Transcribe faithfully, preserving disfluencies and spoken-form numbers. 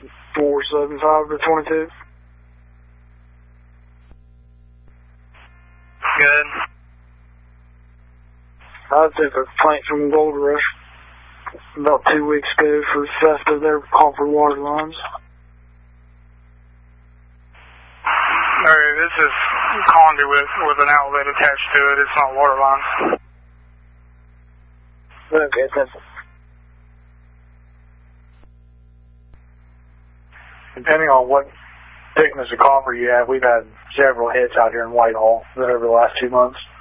four seven five to twenty-two. Good. I took a complaint from Gold Rush about two weeks ago for theft of their copper water lines. Alright, this is conduit with an outlet attached to it. It's not water lines. Okay, that's it. Depending on what thickness of copper you have, we've had several hits out here in Whitehall over the last two months.